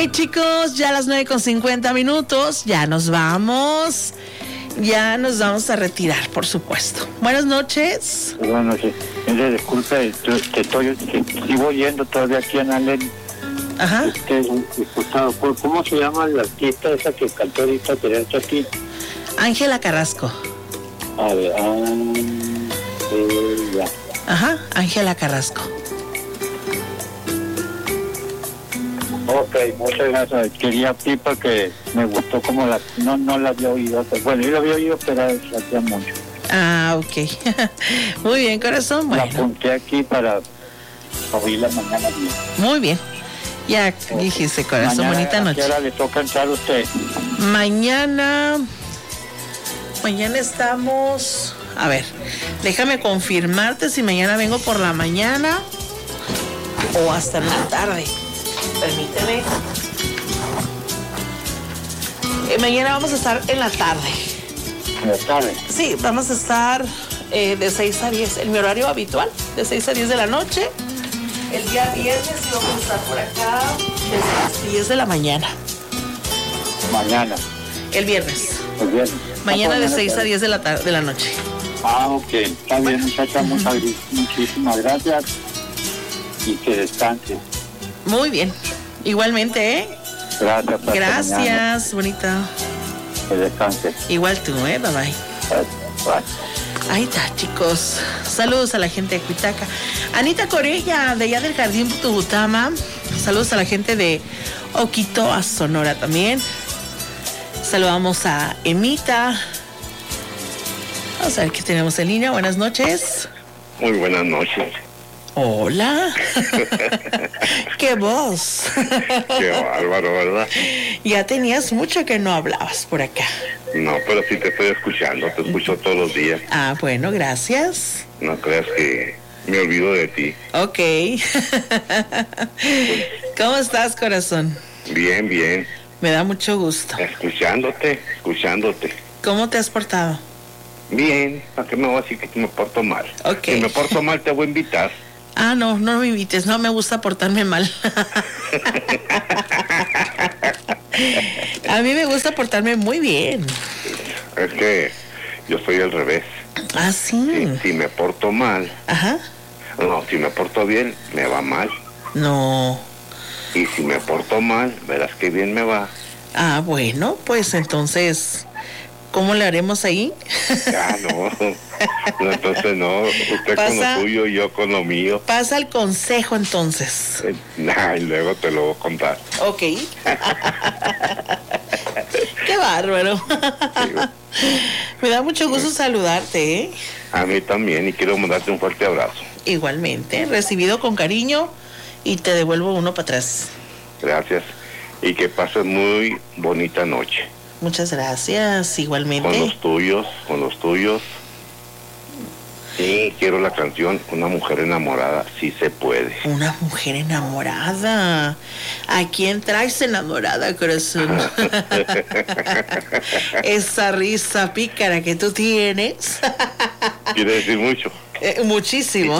Chicos, ya a las 9:50, ya nos vamos. Ya nos vamos a retirar, por supuesto. Buenas noches. Buenas noches. Disculpa, te sigo oyendo todavía aquí en Allen. Ajá. ¿Cómo se llama la artista esa que cantó ahorita que está aquí? Ángela Carrasco. A ver, ya. Ajá, Ángela Carrasco. Ok, muchas gracias. Quería ti porque me gustó como no la había oído. Bueno, yo la había oído, pero hacía mucho. Ah, ok. Muy bien, corazón. Bueno. La apunté aquí para oírla mañana bien. Muy bien. Ya dijiste, corazón. Mañana, bonita noche. ¿a qué hora le toca entrar a usted? Mañana estamos... A ver, déjame confirmarte si mañana vengo por la mañana o hasta en la tarde. Permíteme. Mañana vamos a estar en la tarde. ¿En la tarde? Sí, vamos a estar de 6 a 10, en mi horario habitual, de 6 a 10 de la noche. El día viernes vamos a estar por acá desde las 10 de la mañana. Mañana. El viernes. El viernes. Mañana de 6 a 10 de la noche. Ah, ok. Está bien, muchacha. Muchísimas gracias. Y que descanse. Muy bien. Igualmente, ¿eh? Gracias. Gracias, bonita. Que descanse. Igual tú, ¿eh? Bye bye. Bye. Ahí está, chicos. Saludos a la gente de Cuitaca. Anita Corella, de allá del Jardín Putubutama. Saludos a la gente de Oquitoa, Sonora también. Saludamos a Emita. Vamos a ver qué tenemos en línea. Buenas noches. Muy buenas noches. Hola. ¡Qué voz! Qué bárbaro, ¿verdad? Ya tenías mucho que no hablabas por acá. No, pero sí te estoy escuchando, te escucho todos los días. Ah, bueno, gracias. No creas que me olvido de ti. Ok. ¿Cómo estás, corazón? Bien, bien. Me da mucho gusto. Escuchándote. ¿Cómo te has portado? Bien, ¿para qué me voy a decir que me porto mal? Ok. Si me porto mal te voy a invitar. Ah, no me invites, no me gusta portarme mal. A mí me gusta portarme muy bien. Es que yo soy al revés. Ah, sí. Si me porto mal. Ajá. No, si me porto bien, me va mal. No. Y si me porto mal, verás que bien me va. Ah, bueno, pues entonces, ¿cómo le haremos ahí? Ah, no. No, entonces no. Usted con lo suyo y yo con lo mío. Pasa el consejo entonces. Y luego te lo voy a contar. Ok. Qué bárbaro. Me da mucho gusto saludarte, ¿eh? A mí también, y quiero mandarte un fuerte abrazo. Igualmente, recibido con cariño y te devuelvo uno para atrás. Gracias. Y que pases muy bonita noche. Muchas gracias, igualmente. Con los tuyos. Sí, quiero la canción Una mujer enamorada, sí se puede. Una mujer enamorada. ¿A quién traes enamorada, corazón? Esa risa pícara que tú tienes. Quiere decir mucho. Muchísimo.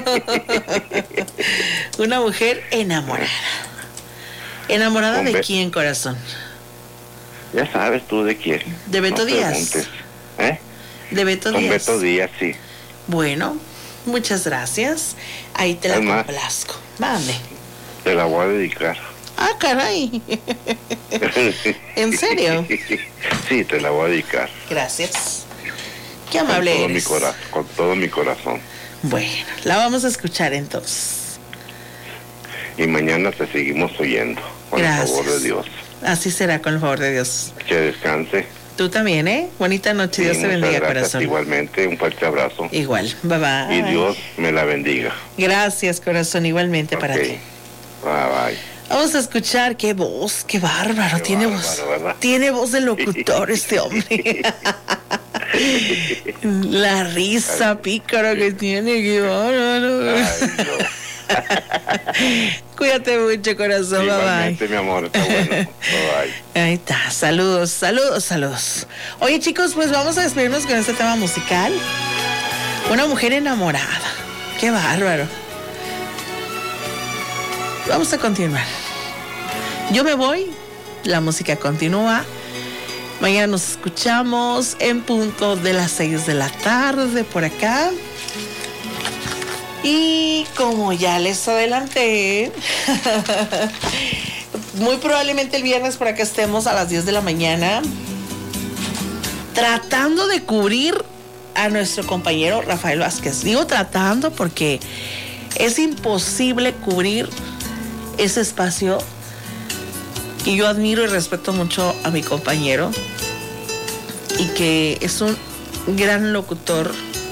Una mujer enamorada. ¿Enamorada de quién, corazón? Ya sabes tú de quién. De Beto Díaz. Preguntes. ¿Eh? De Beto Díaz. Con Beto Díaz, sí. Bueno, muchas gracias. Ahí te la complazco. Mande. Te la voy a dedicar. Ah, caray. ¿En serio? Sí, te la voy a dedicar. Gracias. Qué amable eres. Con todo mi corazón. Bueno, la vamos a escuchar entonces. Y mañana te seguimos oyendo. Con el favor de Dios. Así será, con el favor de Dios. Que descanse. Tú también, ¿eh? Bonita noche, Dios te bendiga, corazón. Igualmente, un fuerte abrazo. Igual, bye bye. Y Dios me la bendiga. Gracias, corazón, igualmente para ti. Bye bye. Vamos a escuchar qué voz, qué bárbaro, tiene voz. ¿Verdad? Tiene voz de locutor este hombre. La risa pícara que tiene, qué bárbaro. Ay, Dios. Cuídate mucho, corazón. Igualmente, bye bye. Mi amor, está bueno. Bye bye. Ahí está, saludos. Oye, chicos, pues vamos a despedirnos con este tema musical. Una mujer enamorada. Qué bárbaro. Vamos a continuar. Yo me voy, la música continúa. Mañana nos escuchamos en punto de las 6 de la tarde por acá. Y como ya les adelanté, muy probablemente el viernes por acá estemos a las 10 de la mañana tratando de cubrir a nuestro compañero Rafael Vázquez. Digo tratando porque es imposible cubrir ese espacio. Y yo admiro y respeto mucho a mi compañero y que es un gran locutor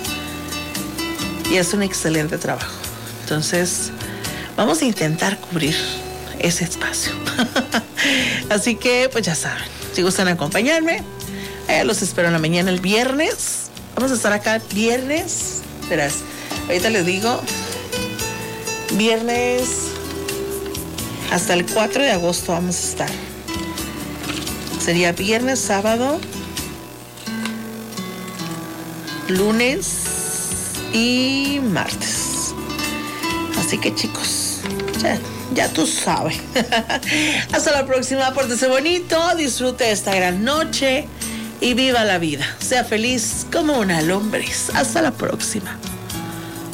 y hace un excelente trabajo. Entonces, vamos a intentar cubrir ese espacio. Así que, pues ya saben, si gustan acompañarme, los espero en la mañana el viernes. Vamos a estar acá viernes. Verás, ahorita les digo, viernes hasta el 4 de agosto vamos a estar. Sería viernes, sábado, lunes y martes. Así que chicos, ya tú sabes. Hasta la próxima, pórtese bonito, disfrute esta gran noche y viva la vida. Sea feliz como una lombriz. Hasta la próxima.